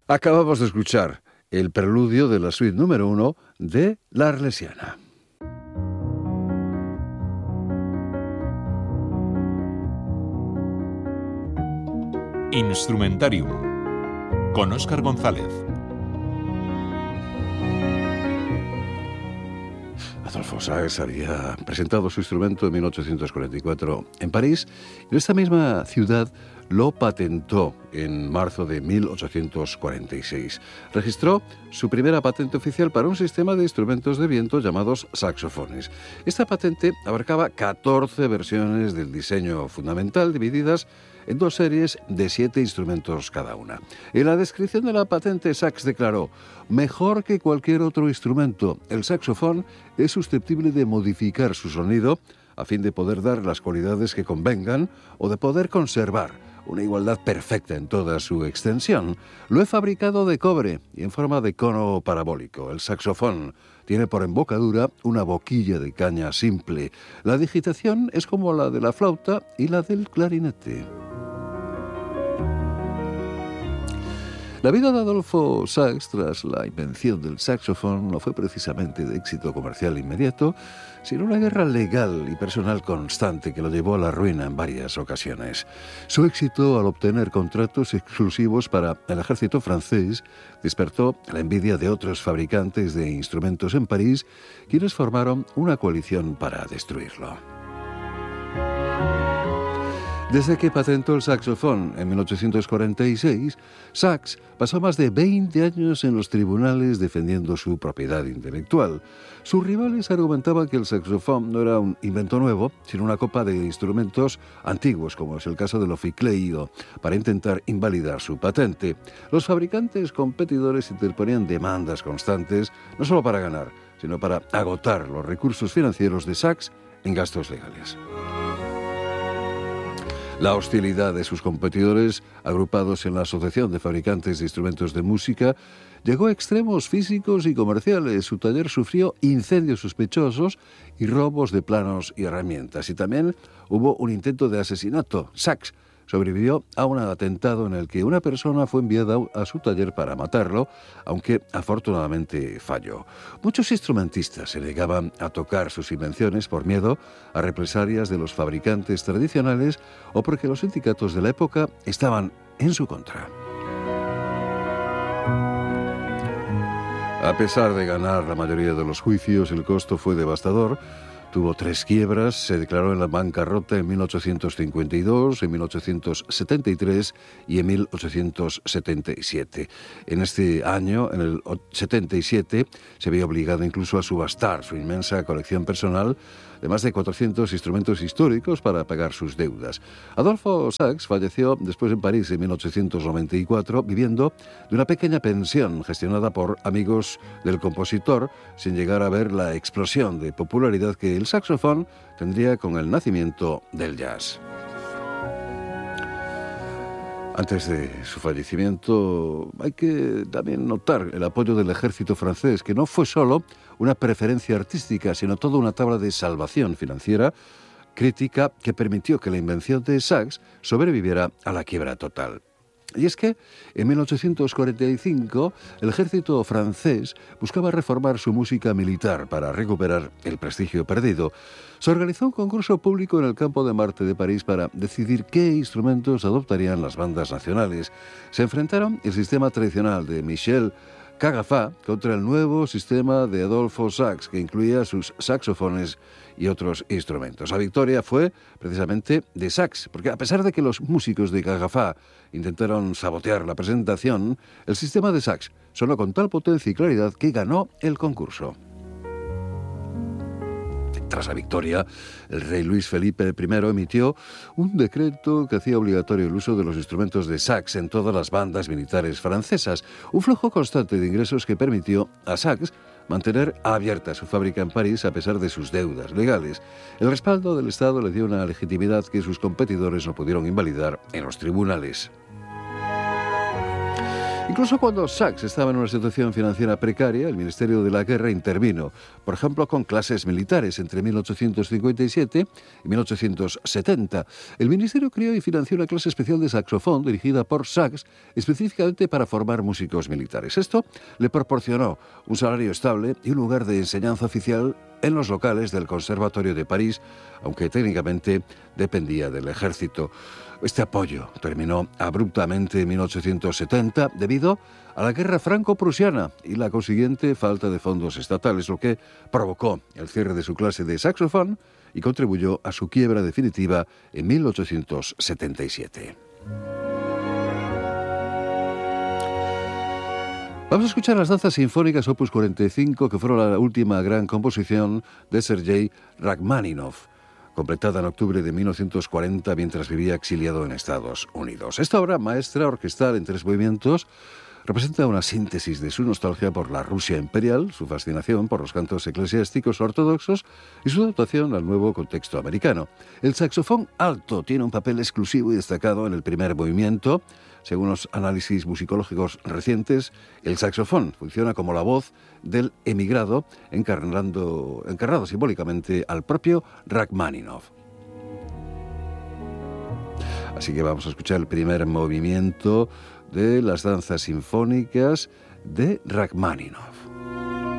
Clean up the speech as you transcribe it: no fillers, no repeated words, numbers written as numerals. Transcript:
Acabamos de escuchar el preludio de la suite número 1 de La Arlesiana. Instrumentarium con Óscar González. Adolphe Sax había presentado su instrumento en 1844 en París y en esta misma ciudad lo patentó en marzo de 1846. Registró su primera patente oficial para un sistema de instrumentos de viento llamados saxofones. Esta patente abarcaba 14 versiones del diseño fundamental divididas en 2 series de 7 instrumentos cada una. En la descripción de la patente, Sax declaró: mejor que cualquier otro instrumento, el saxofón es susceptible de modificar su sonido a fin de poder dar las cualidades que convengan o de poder conservar una igualdad perfecta en toda su extensión. Lo he fabricado de cobre y en forma de cono parabólico. El saxofón tiene por embocadura una boquilla de caña simple. La digitación es como la de la flauta y la del clarinete. La vida de Adolphe Sax tras la invención del saxofón no fue precisamente de éxito comercial inmediato, sino una guerra legal y personal constante que lo llevó a la ruina en varias ocasiones. Su éxito al obtener contratos exclusivos para el ejército francés despertó la envidia de otros fabricantes de instrumentos en París, quienes formaron una coalición para destruirlo. Desde que patentó el saxofón en 1846, Sax pasó más de 20 años en los tribunales defendiendo su propiedad intelectual. Sus rivales argumentaban que el saxofón no era un invento nuevo, sino una copa de instrumentos antiguos, como es el caso del oficleído, para intentar invalidar su patente. Los fabricantes competidores interponían demandas constantes, no solo para ganar, sino para agotar los recursos financieros de Sax en gastos legales. La hostilidad de sus competidores, agrupados en la Asociación de Fabricantes de Instrumentos de Música, llegó a extremos físicos y comerciales. Su taller sufrió incendios sospechosos y robos de planos y herramientas. Y también hubo un intento de asesinato. Sax sobrevivió a un atentado en el que una persona fue enviada a su taller para matarlo, aunque afortunadamente falló. Muchos instrumentistas se negaban a tocar sus invenciones por miedo a represalias de los fabricantes tradicionales o porque los sindicatos de la época estaban en su contra. A pesar de ganar la mayoría de los juicios, el costo fue devastador. Tuvo 3 quiebras, se declaró en la bancarrota en 1852, en 1873 y en 1877. En este año, en el 77, se vio obligado incluso a subastar su inmensa colección personal de más de 400 instrumentos históricos para pagar sus deudas. Adolphe Sax falleció después en París en 1894, viviendo de una pequeña pensión gestionada por amigos del compositor, sin llegar a ver la explosión de popularidad que el saxofón tendría con el nacimiento del jazz. Antes de su fallecimiento, hay que también notar el apoyo del ejército francés, que no fue solo una preferencia artística, sino toda una tabla de salvación financiera crítica que permitió que la invención de Sax sobreviviera a la quiebra total. Y es que en 1845 el ejército francés buscaba reformar su música militar para recuperar el prestigio perdido. Se organizó un concurso público en el Campo de Marte de París para decidir qué instrumentos adoptarían las bandas nacionales. Se enfrentaron el sistema tradicional de Michel Cagafá contra el nuevo sistema de Adolphe Sax, que incluía sus saxofones y otros instrumentos. La victoria fue precisamente de Sax, porque a pesar de que los músicos de Cagafá intentaron sabotear la presentación, el sistema de Sax sonó con tal potencia y claridad que ganó el concurso. Tras la victoria, el rey Luis Felipe I emitió un decreto que hacía obligatorio el uso de los instrumentos de Sax en todas las bandas militares francesas, un flujo constante de ingresos que permitió a Sax mantener abierta su fábrica en París a pesar de sus deudas legales. El respaldo del Estado le dio una legitimidad que sus competidores no pudieron invalidar en los tribunales. Incluso cuando Sachs estaba en una situación financiera precaria, el Ministerio de la Guerra intervino, por ejemplo, con clases militares entre 1857 y 1870. El Ministerio creó y financió una clase especial de saxofón dirigida por Sachs, específicamente para formar músicos militares. Esto le proporcionó un salario estable y un lugar de enseñanza oficial en los locales del Conservatorio de París, aunque técnicamente dependía del ejército. Este apoyo terminó abruptamente en 1870 debido a la guerra franco-prusiana y la consiguiente falta de fondos estatales, lo que provocó el cierre de su clase de saxofón y contribuyó a su quiebra definitiva en 1877. Vamos a escuchar las danzas sinfónicas Opus 45, que fueron la última gran composición de Sergei Rachmaninoff, completada en octubre de 1940 mientras vivía exiliado en Estados Unidos. Esta obra maestra orquestal en 3 movimientos representa una síntesis de su nostalgia por la Rusia imperial, su fascinación por los cantos eclesiásticos ortodoxos y su adaptación al nuevo contexto americano. El saxofón alto tiene un papel exclusivo y destacado en el primer movimiento. Según los análisis musicológicos recientes, el saxofón funciona como la voz del emigrado, encarnado simbólicamente al propio Rachmaninoff. Así que vamos a escuchar el primer movimiento de las danzas sinfónicas de Rachmaninoff.